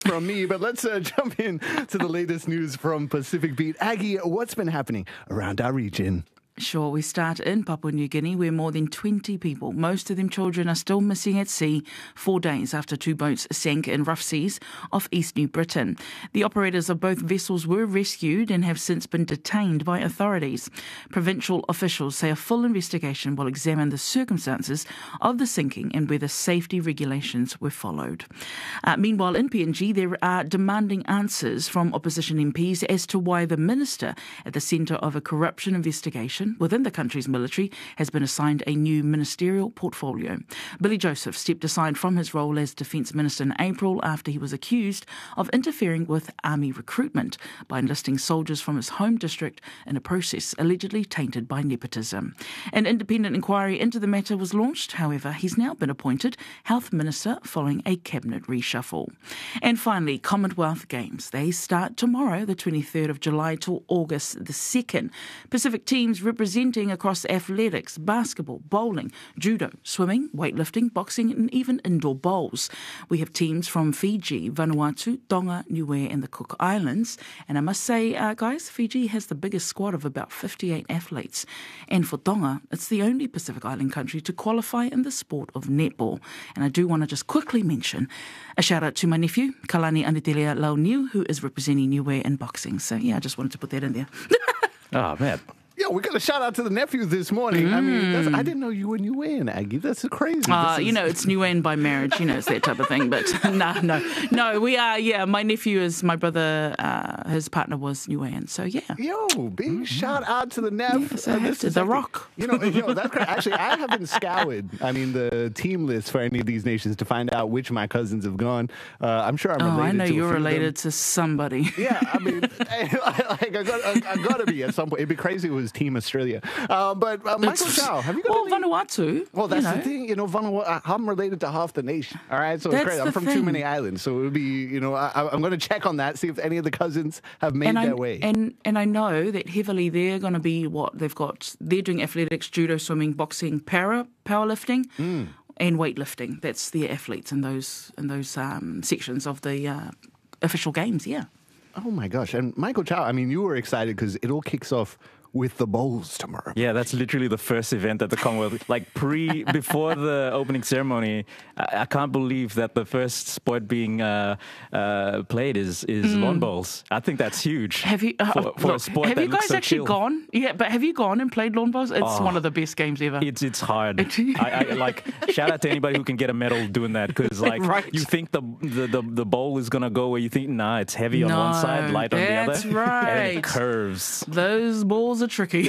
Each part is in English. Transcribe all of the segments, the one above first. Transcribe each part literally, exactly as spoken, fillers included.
from me, but let's uh, jump in to the latest news from Pacific Beat. Aggie, what's been happening around our region? Sure, we start in Papua New Guinea, where more than twenty people, most of them children, are still missing at sea four days after two boats sank in rough seas off East New Britain. The operators of both vessels were rescued and have since been detained by authorities. Provincial officials say a full investigation will examine the circumstances of the sinking and whether safety regulations were followed. Uh, meanwhile, in P N G, there are demanding answers from opposition M Ps as to why the minister at the centre of a corruption investigation within the country's military has been assigned a new ministerial portfolio. Billy Joseph stepped aside from his role as Defence Minister in April after he was accused of interfering with army recruitment by enlisting soldiers from his home district in a process allegedly tainted by nepotism. An independent inquiry into the matter was launched. However, he's now been appointed Health Minister following a cabinet reshuffle. And finally, Commonwealth Games. They start tomorrow, the twenty-third of July, till August the second. Pacific teams representing across athletics, basketball, bowling, judo, swimming, weightlifting, boxing and even indoor bowls. We have teams from Fiji, Vanuatu, Tonga, Niue and the Cook Islands. And I must say, uh, guys, Fiji has the biggest squad of about fifty-eight athletes. And for Tonga, it's the only Pacific Island country to qualify in the sport of netball. And I do want to just quickly mention a shout out to my nephew, Kalani Anitelea Launiu, who is representing Niue in boxing. So yeah, I just wanted to put that in there. Oh, man. Yeah, we got a shout out to the nephew this morning. Mm. I mean, that's, I didn't know you were Niuean, Aggie. That's crazy. Uh, is... You know, it's Niuean by marriage. You know, it's that type of thing. But no, no, no. We are. Yeah, my nephew is my brother. Uh, his partner was Niuean. So yeah. Yo, big mm-hmm. shout out to the nephew. Yes, uh, this is the Rock. You know, you know that's great. Actually, I haven't scoured. I mean, the team list for any of these nations to find out which of my cousins have gone. Uh, I'm sure I'm related. Oh, I know to you're related to to somebody. Yeah, I mean, like I got, I, I got to be at some point. It'd be crazy if it was Team Australia. Uh, but uh, Michael Chow, have you got well, any... Vanuatu. Well, that's you know. the thing. You know, Vanuatu, I'm related to half the nation. All right, so it's that's great. I'm from thing. too many islands. So it would be, you know, I, I'm going to check on that, see if any of the cousins have made and their I, way. And and I know that heavily they're going to be what they've got. They're doing athletics, judo, swimming, boxing, para, powerlifting. Mm. And weightlifting. That's their athletes in those in those um, sections of the uh, official games, yeah. Oh, my gosh. And Michael Chow, I mean, you were excited because it all kicks off with the bowls tomorrow. Yeah, that's literally the first event at the Commonwealth. Like pre, before the opening ceremony, I, I can't believe that the first sport being uh, uh, played is is mm. lawn bowls. I think that's huge. Have you uh, for, for look, a sport have that you guys so actually chill. gone? Yeah, but have you gone and played lawn bowls? It's oh, one of the best games ever. It's it's hard. I, I like shout out to anybody who can get a medal doing that because like right. you think the, the the the bowl is gonna go where you think nah, it's heavy on no, one side, light on the other. That's right. And it curves. Those balls are tricky.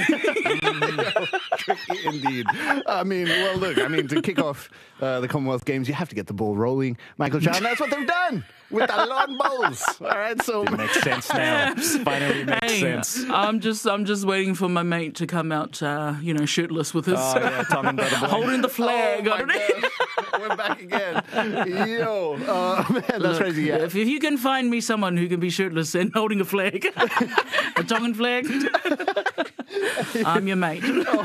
Tricky indeed. I mean, well, look, I mean, to kick off uh, the Commonwealth Games, you have to get the ball rolling, Michael Chow, and that's what they've done with the lawn bowls. All right, so it makes sense now. Finally makes hey, sense. I'm just, I'm just waiting for my mate to come out, uh, you know, shirtless with his oh, yeah, holding the flag. Oh, we're back again. Yo, uh, man, that's Look, crazy. Yeah. If, if you can find me someone who can be shirtless and holding a flag, a Tongan flag, I'm your mate. Oh,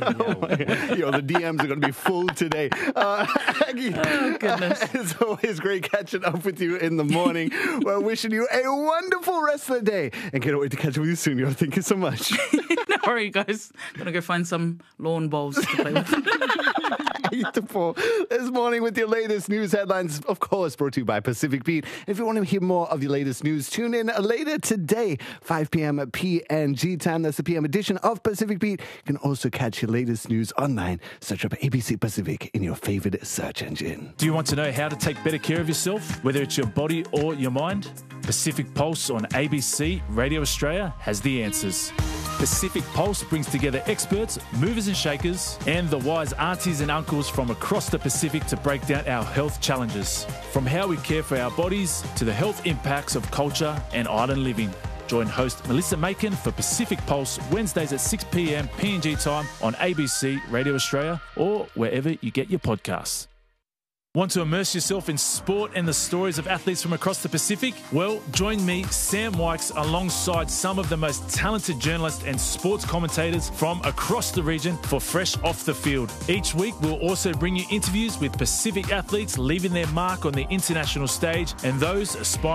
yo, the D Ms are going to be full today. Uh, Aggie, oh, goodness. Uh, it's always great catching up with you in the morning. We're wishing you a wonderful rest of the day and can't wait to catch up with you soon. Yo, thank you so much. No worry, guys. Gonna go find some lawn bowls to play with. eight to four this morning with your latest news headlines, of course, brought to you by Pacific Beat. If you want to hear more of your latest news, tune in later today, five p.m. P N G time. That's the P M edition of Pacific Beat. You can also catch your latest news online. Search up A B C Pacific in your favorite search engine. Do you want to know how to take better care of yourself, whether it's your body or your mind? Pacific Pulse on A B C Radio Australia has the answers. Pacific Pulse brings together experts, movers and shakers, and the wise aunties and uncles from across the Pacific to break down our health challenges. From how we care for our bodies to the health impacts of culture and island living. Join host Melissa Macon for Pacific Pulse Wednesdays at six p.m. P N G time on A B C Radio Australia or wherever you get your podcasts. Want to immerse yourself in sport and the stories of athletes from across the Pacific? Well, join me, Sam Wykes, alongside some of the most talented journalists and sports commentators from across the region for Fresh Off the Field. Each week, we'll also bring you interviews with Pacific athletes leaving their mark on the international stage and those aspiring